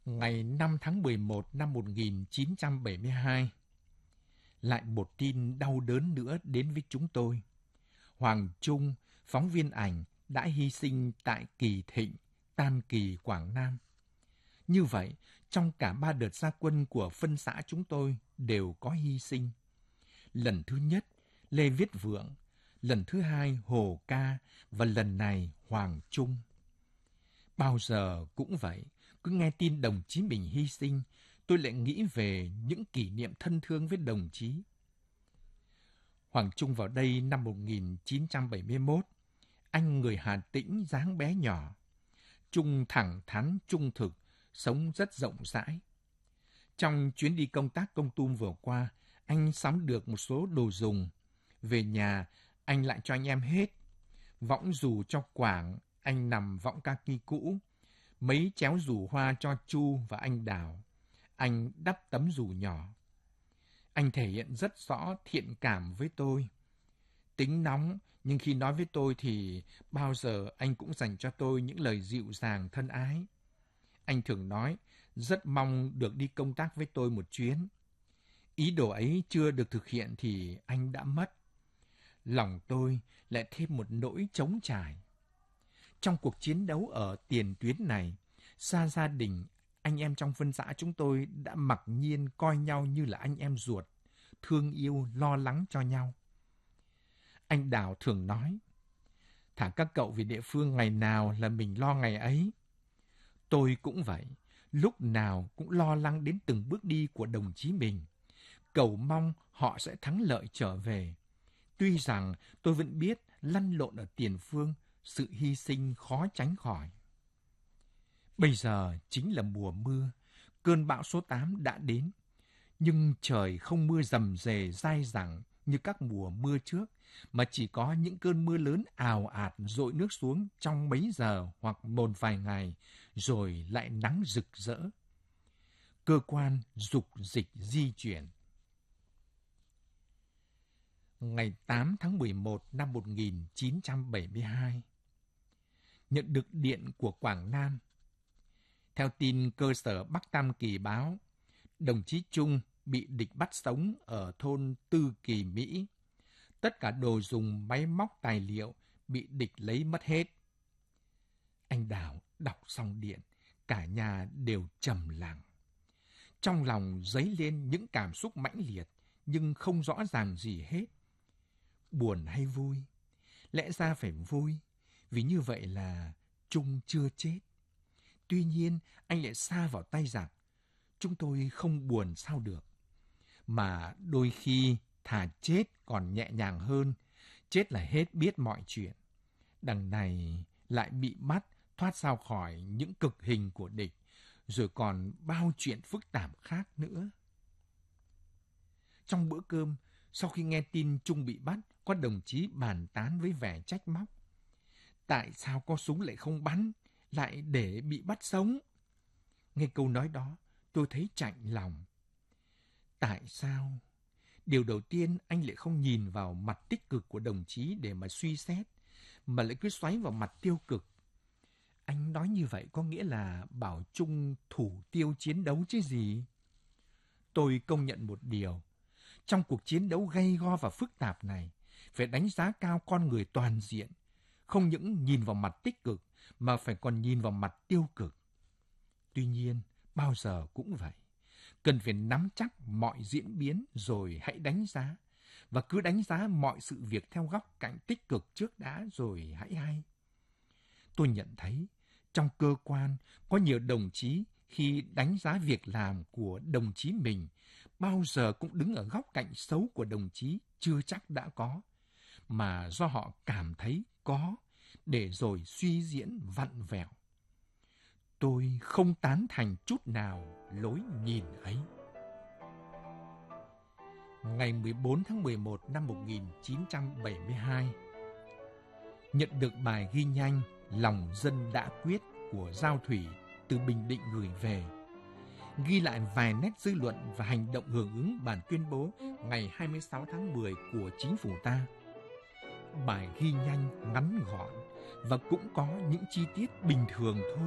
Ngày 5 tháng 11 năm 1972, lại một tin đau đớn nữa đến với chúng tôi. Hoàng Trung, phóng viên ảnh, đã hy sinh tại Kỳ Thịnh, Tam Kỳ, Quảng Nam. Như vậy, trong cả 3 đợt ra quân của phân xã chúng tôi đều có hy sinh. Lần thứ nhất, Lê Viết Vượng, lần thứ hai, Hồ Ca, và lần này, Hoàng Trung. Bao giờ cũng vậy, cứ nghe tin đồng chí mình hy sinh, tôi lại nghĩ về những kỷ niệm thân thương với đồng chí. Hoàng Trung vào đây năm 1971, anh người Hà Tĩnh dáng bé nhỏ. Trung thẳng thắn, trung thực, sống rất rộng rãi. Trong chuyến đi công tác Kon Tum vừa qua, anh sắm được một số đồ dùng. Về nhà, anh lại cho anh em hết. Võng dù cho Quảng, anh nằm võng kaki cũ. Mấy chéo dù hoa cho Chu và anh Đào. Anh đắp tấm dù nhỏ. Anh thể hiện rất rõ thiện cảm với tôi. Tính nóng, nhưng khi nói với tôi thì bao giờ anh cũng dành cho tôi những lời dịu dàng thân ái. Anh thường nói, rất mong được đi công tác với tôi một chuyến. Ý đồ ấy chưa được thực hiện thì anh đã mất. Lòng tôi lại thêm một nỗi trống trải. Trong cuộc chiến đấu ở tiền tuyến này, xa gia đình, anh em trong phân xã chúng tôi đã mặc nhiên coi nhau như là anh em ruột, thương yêu, lo lắng cho nhau. Anh Đào thường nói, thả các cậu về địa phương ngày nào là mình lo ngày ấy. Tôi cũng vậy, lúc nào cũng lo lắng đến từng bước đi của đồng chí mình, cầu mong họ sẽ thắng lợi trở về. Tuy rằng tôi vẫn biết lăn lộn ở tiền phương, sự hy sinh khó tránh khỏi. Bây giờ chính là mùa mưa, cơn bão số 8 đã đến. Nhưng trời không mưa rầm rề dai dẳng như các mùa mưa trước, mà chỉ có những cơn mưa lớn ào ạt dội nước xuống trong mấy giờ hoặc một vài ngày, rồi lại nắng rực rỡ. Cơ quan dục dịch di chuyển. Ngày 8 tháng 11 năm 1972, nhận được điện của Quảng Nam. Theo tin cơ sở Bắc Tam Kỳ báo, đồng chí Trung bị địch bắt sống ở thôn Tư Kỳ Mỹ. Tất cả đồ dùng, máy móc, tài liệu bị địch lấy mất hết. Anh Đào đọc xong điện, cả nhà đều trầm lặng. Trong lòng dấy lên những cảm xúc mãnh liệt, nhưng không rõ ràng gì hết. Buồn hay vui? Lẽ ra phải vui, vì như vậy là Trung chưa chết. Tuy nhiên, anh lại sa vào tay giặc. Chúng tôi không buồn sao được. Mà đôi khi thà chết còn nhẹ nhàng hơn. Chết là hết biết mọi chuyện. Đằng này lại bị bắt, thoát ra khỏi những cực hình của địch, rồi còn bao chuyện phức tạp khác nữa. Trong bữa cơm, sau khi nghe tin Trung bị bắt, có đồng chí bàn tán với vẻ trách móc. Tại sao có súng lại không bắn, lại để bị bắt sống? Nghe câu nói đó, tôi thấy chạnh lòng. Tại sao? Điều đầu tiên, anh lại không nhìn vào mặt tích cực của đồng chí để mà suy xét, mà lại cứ xoáy vào mặt tiêu cực. Anh nói như vậy có nghĩa là bảo Trung thủ tiêu chiến đấu chứ gì? Tôi công nhận một điều. Trong cuộc chiến đấu gay go và phức tạp này, phải đánh giá cao con người toàn diện, không những nhìn vào mặt tích cực, mà phải còn nhìn vào mặt tiêu cực. Tuy nhiên, bao giờ cũng vậy. Cần phải nắm chắc mọi diễn biến rồi hãy đánh giá. Và cứ đánh giá mọi sự việc theo góc cạnh tích cực trước đã rồi hãy hay. Tôi nhận thấy, trong cơ quan có nhiều đồng chí khi đánh giá việc làm của đồng chí mình, bao giờ cũng đứng ở góc cạnh xấu của đồng chí chưa chắc đã có, mà do họ cảm thấy có, để rồi suy diễn vặn vẹo. Tôi không tán thành chút nào lối nhìn ấy. Ngày 14 tháng 11 năm 1972, nhận được bài ghi nhanh Lòng dân đã quyết của Giao Thủy từ Bình Định gửi về, ghi lại vài nét dư luận và hành động hưởng ứng bản tuyên bố ngày 26 tháng 10 của chính phủ ta. Bài ghi nhanh, ngắn gọn và cũng có những chi tiết bình thường thôi.